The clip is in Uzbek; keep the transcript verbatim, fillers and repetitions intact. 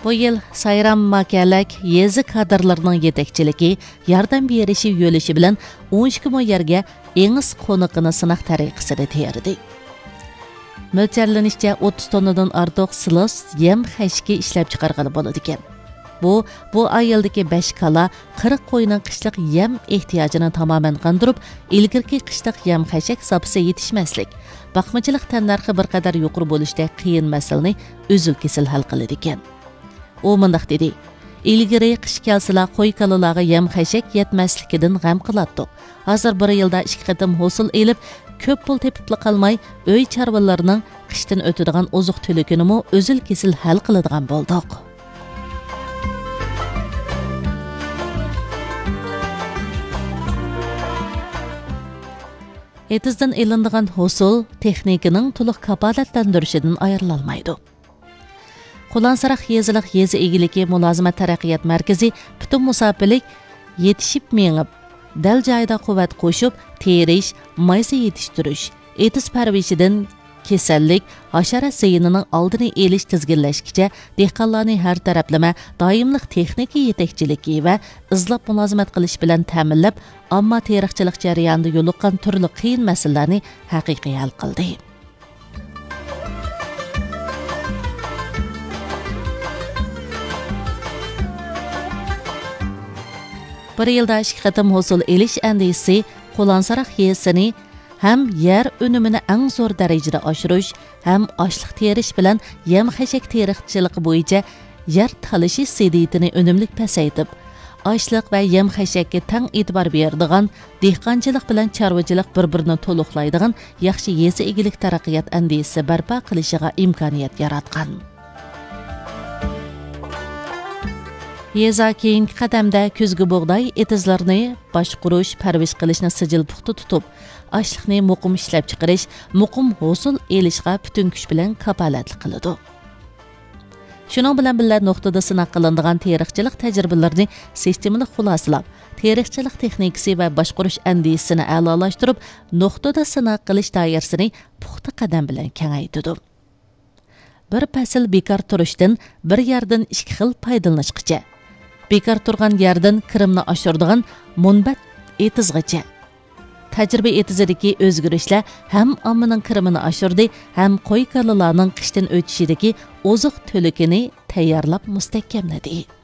Bu yıl Sayram Makalak yezi kadrlarının yetekçiliki, yardım berişi yo'lishi bilan o'n ikki ming yerga engiz qo'niqini sınaq tariqasida tayyorladi. Mo'ljallanishcha o'ttiz tonnadan ortiq silos yem xashki ishlab chiqargan bo'ladi ekan. Bu bu ayıldagi besh kala qirq qo'yning qishliq yem ehtiyojini tamoman qondirib, ilgirki qishliq yem xashak sapisi yetishmaslik, baqmachilik tannarxi bir qadar yuqori bo'lishda qiyin masalani uzil-kesil hal qiladi ekan. U mundaq dedi: "Ilgari qish kelsila qo'y kalalarga yem xashak yetmasligidan g'am qilatdik. Hozir bir yilda ikki qatim hosil elib, ko'p pul tepibli qolmay, uy chorvalarining qishdan o'tadigan oziq tulikini mo uzil-kesil hal qiladigan bo'ldik." Etizdan elindigan hosul texnikaning to'liq kapolatlantirishidan ayrilalmaydi. Qulansaraq yezilik yezi egiligi mulozimat taraqqiyot markazi butun musofirlik yetishib mengib, dal joyida quvvat qo'shib, terish, maysa yetishtirish, etiz parvishidan kasallik, hasharat ziyinining oldini elish tizginlashgacha dehqonlarni har taraflama doimlik texnika yetakchiligi va izlab mulozimat qilish bilan ta'minlab, ammo teriqchilik jarayonida yo'liqqan turli qiyin masalalarni haqiqiy hal qildi. Bir yılda ikki qatim hosil elish andisi Qulansaraq yezisini ham yer unumini eng zo'r darajada oshirish, ham oshliq terish bilan yem xashak teriqchiligi bo'yicha yer talishi sediyatini unumlik pasaytib, oshliq va yem xashakka tang e'tibor beradigan, dehqonchilik bilan chorvachilik bir-birini to'liqlaydigan yaxshi yezi egilik taraqqiyot andisi barpo qilishiga imkoniyat yaratgan. Yeza keyingi qadamda kuzgi bug'doy etizlarini boshqurish, parvish qilishni sijil puxta tutib, oshliqni muqim ishlab chiqarish, muqim hosil elishga butun kuch bilan kapolatlik qiladi. Shuning bilan birga nuqtada sinaq qilinadigan teriqchilik tajribalarini sistemali xulosalab, teriqchilik texnikasi va boshqarish andisini a'lolashtirib, nuqtada sinaq qilish doirasini puxta qadam bilan kengaytirdi. Bir fasl bekor turishdan bir yerdan ikki xil foydalanishgacha, bekor turgan yerdan kirimni oshiradigan munbat etizgacha. Tajriba etizidagi o'zgarishlar ham ommaning kirimini oshirdi, ham qo'y kalalarning qishdan o'tishidagi oziq to'likini tayyorlab mustahkamladi.